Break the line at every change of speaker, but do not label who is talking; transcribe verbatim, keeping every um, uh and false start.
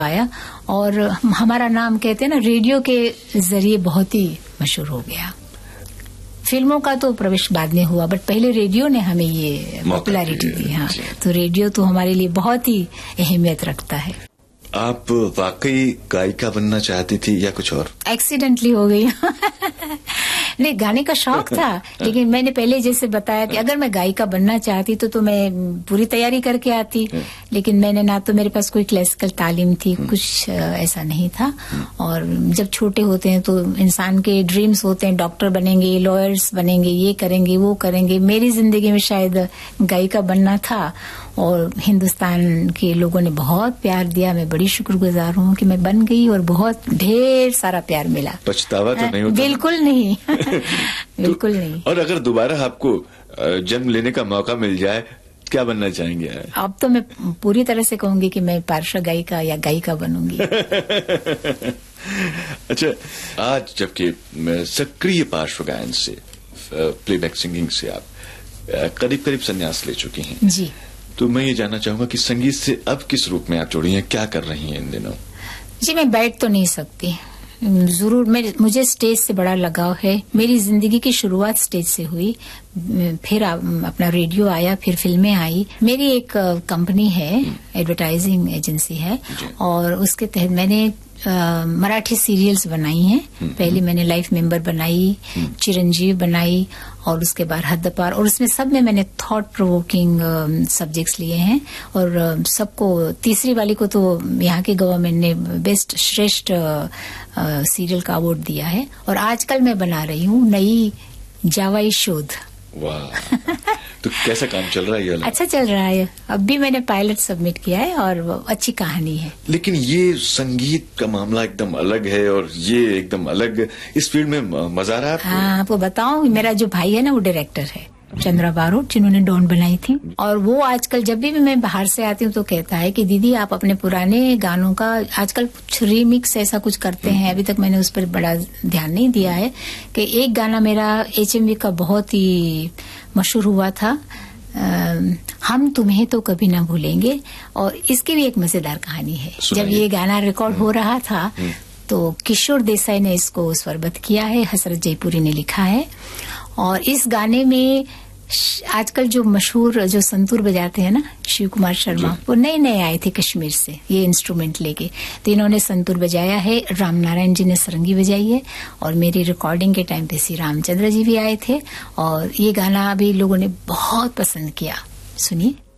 आया और हमारा नाम कहते हैं ना रेडियो के जरिए बहुत ही मशहूर हो गया। फिल्मों का तो प्रवेश बाद में हुआ, बट पहले रेडियो ने हमें ये पॉपुलैरिटी दी। हाँ, तो रेडियो तो हमारे लिए बहुत ही अहमियत रखता है।
आप वाकई गायिका बनना चाहती थी या कुछ और?
एक्सीडेंटली हो गई। नहीं, गाने का शौक था, लेकिन मैंने पहले जैसे बताया कि अगर मैं गायिका बनना चाहती तो तो मैं पूरी तैयारी करके आती, लेकिन मैंने ना तो मेरे पास कोई क्लासिकल तालीम थी, कुछ ऐसा नहीं था। और जब छोटे होते हैं तो इंसान के ड्रीम्स होते हैं, डॉक्टर बनेंगे, लॉयर्स बनेंगे, ये करेंगे वो करेंगे। मेरी जिंदगी में शायद गायिका बनना था और हिंदुस्तान के लोगों ने बहुत प्यार दिया। मैं बड़ी शुक्रगुजार हूँ कि मैं बन गई और बहुत ढेर सारा प्यार मिला।
पछतावा तो नहीं होता?
बिल्कुल नहीं। बिल्कुल नहीं।
और अगर दोबारा आपको जन्म लेने का मौका मिल जाए, क्या बनना चाहेंगे?
अब तो मैं पूरी तरह से कहूंगी कि मैं पार्श्व गायिका या गायिका बनूंगी।
अच्छा, आज जबकि सक्रिय पार्श्व गायन से, प्लेबैक सिंगिंग से आप करीब करीब संन्यास ले चुकी हैं
जी,
तो मैं ये जानना चाहूंगा कि संगीत से अब किस रूप में आप जुड़ी हैं, क्या कर रही हैं इन दिनों?
जी, मैं बैठ तो नहीं सकती, जरूर मेरे मुझे स्टेज से बड़ा लगाव है। मेरी जिंदगी की शुरुआत स्टेज से हुई, फिर अपना रेडियो आया, फिर फिल्में आई। मेरी एक कंपनी है, एडवर्टाइजिंग एजेंसी है, और उसके तहत मैंने आ, मराठी सीरियल्स बनाई हैं। पहले मैंने लाइफ मेंबर बनाई, चिरंजीव बनाई, और उसके बाद हद्दपार, और उसमें सब में मैंने थॉट प्रोवोकिंग सब्जेक्ट्स लिए हैं। और uh, सबको, तीसरी वाली को तो यहाँ के गवर्नमेंट ने बेस्ट श्रेष्ठ सीरियल का अवार्ड दिया है। और आजकल मैं बना रही हूँ नई जावाई शोध।
वाह, तो कैसा काम चल रहा है ये?
अच्छा चल रहा है, अब भी मैंने पायलट सबमिट किया है और अच्छी कहानी है।
लेकिन ये संगीत का मामला एकदम अलग है और ये एकदम अलग, इस फील्ड में मजा आ रहा है आपको?
हाँ, आपको बताऊं, मेरा जो भाई है ना वो डायरेक्टर है, चंद्रा बारोट, जिन्होंने डॉन बनाई थी। और वो आजकल जब भी मैं बाहर से आती हूँ तो कहता है कि दीदी आप अपने पुराने गानों का आजकल कुछ रीमिक्स ऐसा कुछ करते हैं। अभी तक मैंने उस पर बड़ा ध्यान नहीं दिया है। कि एक गाना मेरा एचएमवी का बहुत ही मशहूर हुआ था, आ, हम तुम्हें तो कभी ना भूलेंगे, और इसकी भी एक मजेदार कहानी है। जब ये गाना रिकॉर्ड हो रहा था तो किशोर देसाई ने इसको स्वरबद्ध किया है, हसरत जयपुरी ने लिखा है। और इस गाने में आजकल जो मशहूर जो संतूर बजाते हैं ना, शिव कुमार शर्मा, वो नए नए आए थे कश्मीर से ये इंस्ट्रूमेंट लेके, तो इन्होंने संतूर बजाया है। राम नारायण जी ने सरंगी बजाई है, और मेरी रिकॉर्डिंग के टाइम पे श्री रामचंद्र जी भी आए थे। और ये गाना भी लोगों ने बहुत पसंद किया। सुनिए।